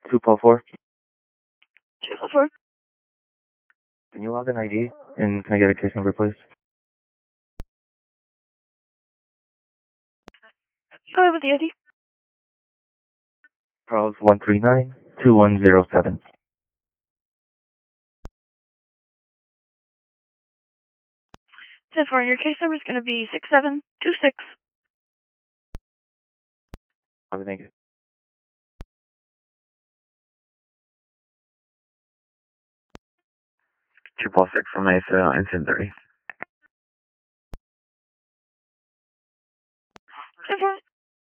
2 Paul 4. 244. Can you log an ID? And can I get a case number, please? Go ahead with the ID. Charles 139-2107. 10-4, your case number is going to be 6726. Okay, thank you. 2 Paul 6 from Mesa and 1030. 10-4.